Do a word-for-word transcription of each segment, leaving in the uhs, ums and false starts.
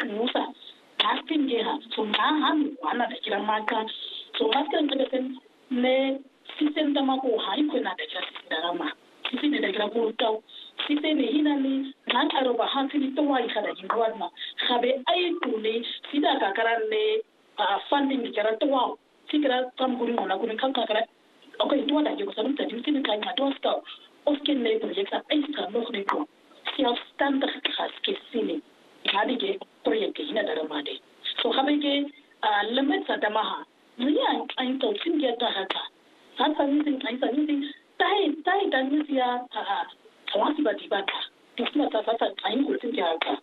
nusa casting geha so mahan wana da kira maka so maska ngabesen ne sisen da mako hai ko na da kira darama sisen da kira ko tau sisen ne hinani nan aroba hansini to wai kada jingwadna khabe ay tule sida ka karanne funding kira to wa sikira tam guri mona guri kan kara okay to da ko sabun ta dinkin kan ma to sta ofken ne project a extra no ne ko self standard khas ke sini hadi ke project ke hina da made so khabe ke limit sa damaha ni an an to sin ya ta haka hata ni sin kan sa ni sin tai tai da ni ya a tawasi ba dibata kisma ta sa ta ai ko sin ya haka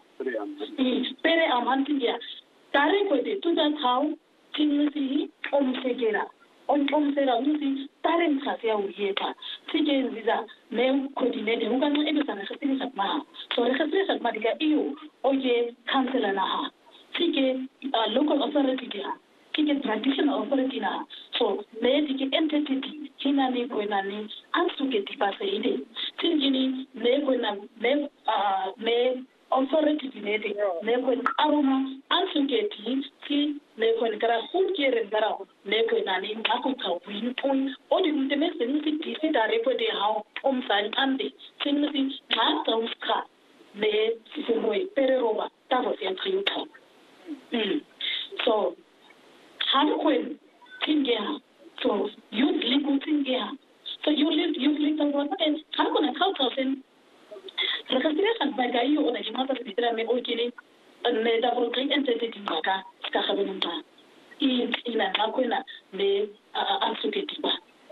pere aman tin ya tare ko de tu da thau tin si om se gera on om se ra ni tare sa se ya uyeta sije nziza ne coordinate ngana ebe sana khasini satma so re khasini satma diga iyo oje councilor na ha sije local authority dia kike traditional authority na so ne dike entity hina ni ko na ni ansuke tipase ide sinjini ne ko na ne ne authority ne de ne ko aroma ansuke ti ki ne ko kara hunjere ngara ne ko na ni ako ka win point odi mteme sensi ti se da repo de how om san ande sinsi ma ta uska ne se moy pereroba ta vo se triuta mm so how when tingia so you live tingia so you live you live the one and how can how thousand reconciliation by guy you ona jimata bidra me okini ne da pro kai entity maka ska khabunta in ina nakwena ne ansuketiba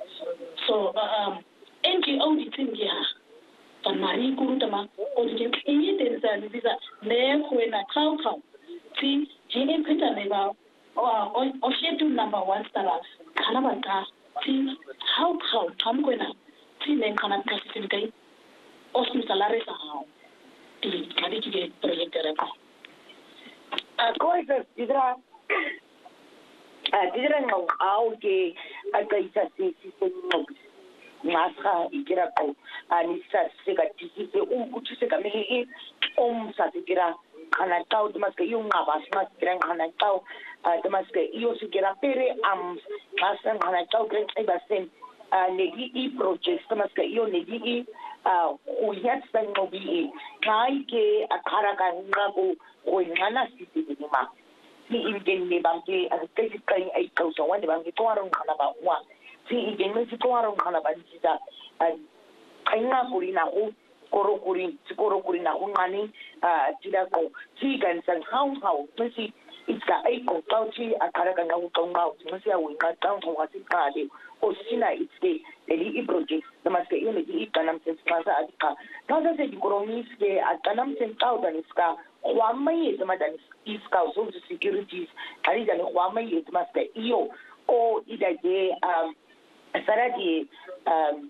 so um N G O di tingia tamari kurutama odi ke tenza visa ne kwena kau kau ti jine pita ne ba o o shetu number one star kana bata ti how how tam kwena ti ne kana kasi kai osum salary sa hao ti kadi ki project ra ko a coisa idra a idra no auge a kaisa si si se no masha ikira ko ani sa se ga ti se um kuchi se ga me om sa ikira kana tau de mas ke yung abas mas kira kana tau de mas ke iyo se kira pere am masan kana tau kren ai basen negi i project mas ke iyo negi i uyat sang mobi kai ke akara kan ngaku ko ngana siti ni ma ni ingen ni bangke kai kai ai kau so wan bangke to arong kana ba wa si ingen me si to arong kana ba sita kai nga kuri na ko koro kuri si koro kuri na ko ngani tida ko si gan sang hau hau si itsa ai ko tau chi akara kan ngaku tong mau si a winga tang ko asi ka de o sina itse eli i project damas ke ile di kanam sen spasa adika kaza se di koromis ke atanam sen tau daniska kwamai dama danis iska so securities ari dani kwamai damas ke iyo o idaje um saradi um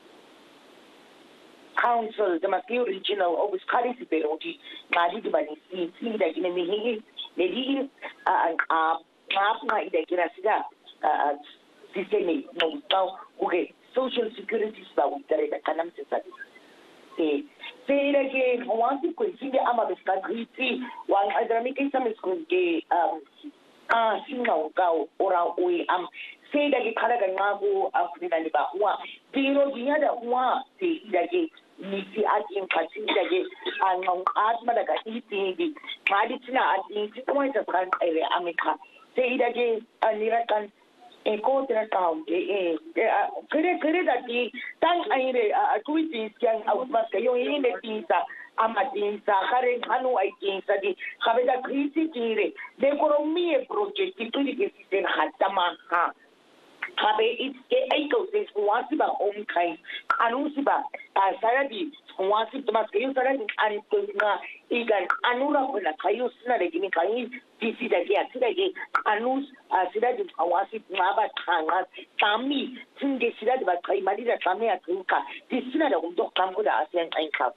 council damas ke regional obus kali si peloti ngadi di bani si si da kine mehi ne di a a ngap nga ida kira sida sistemi no tau uke social security sa utare da kanam se sa eh sele ke wanti ko sinde ama beska kriti wan adrami ke sa mesko ke um ah singa ukao ora ui am sele ke khala ga ngago afuna ni ba wa tiro dinya da wa se ida ke ni si atin kasi ida ke ang atma daga iti di madi tina atin ti ko ita kan ere amika se ida ke anirakan eko tera tau ke e kere kere da ti tan aire a tuiti siang out mas kayo ine tinsa ama tinsa kare hanu ai tinsa di kabeda krisi tire de economia project tu di ke siten hatama ha kabe it ke ai ko se wasi ba om kai anu siba sara di wasi mas kayo sara di ani to nga igan anura kuna kayo sina de gini kai disi da ke asida ke anus asida di wasi ngaba tanga tami tinge sida ba kai mali da tami atuka disina da ndo kamgo da asian kai ka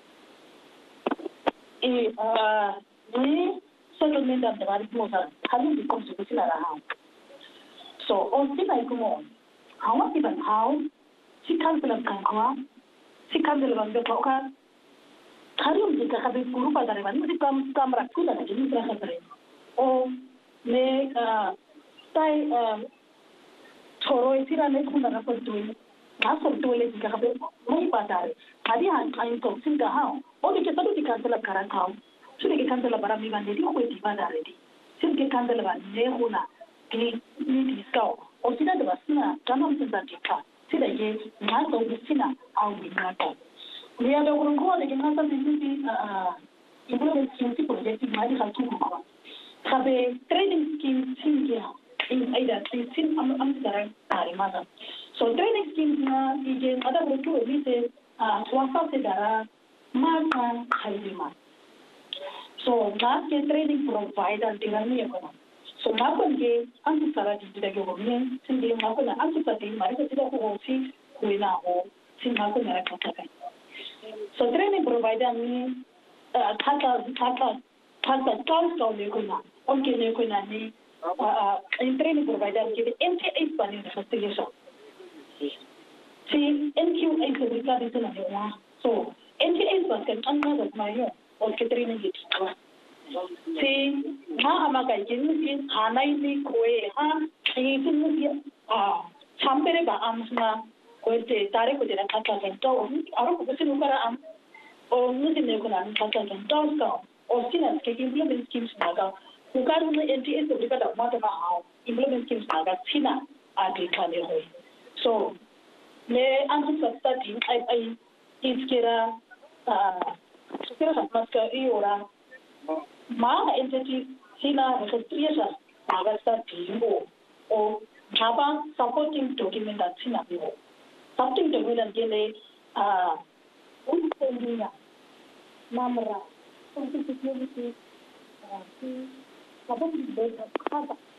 e ah ni settlement da bari mo sa halu di kom su sila ra ha so on si bai kumo hawa ti ban haw si kan pelan kan kwa si kan de ban de ka Karium jika kami guru pada rewan mesti kam kamera kuda na jadi berasa keren. Oh ne tai thoro itira ne kuda na pertuin. Kasar tuile jika kami mai pada. Tadi han kain kau singa hao. Oh dikit satu di kantor karang kau. Sudah di kantor barang miman jadi aku di pada ready. Sudah di kantor barang ne huna. Kini ni diskau. Oh sudah ada basna. Jangan senang jika. Sudah ye ngasau bisina au binatang. We are the one who are the Ganasa improvement schemes project in medical school. Have a training scheme here in either sixteen Amsterdam Mother. So training schemes now is another way to visit Swampa Sedara, Markan Hailima. So last year training provider Tirani. So Markan gave Antisara to the government, Cindy Markan Antisati, Marika who sees who is now Sinhaku Naraka. So training provider me kata kata kata tools kau lekuna, onke lekuna ni in training provider kita N T A pani investigation. Si N Q A seberapa itu nanti wah. So N T A pas kan anda dah mahu, onke training itu. Si ha amakai jenis ni hanai ni kue ha ini tu ni ah sampai ba amsna. Koite tarik ko dina kata kento aro ko sinu kara am o nuti ne ko nan kata kento ka o sina ke implement schemes naga ko karu ne N T A so dikata mata ma ha implement schemes naga sina adi kane hoy so ne antu sasta tin ai ai iskira ah iskira samaska iora ma entity sina registrasyon naga sa timo o java supporting document at sina biho something to do and get a unfamiliar number something to do with the probably the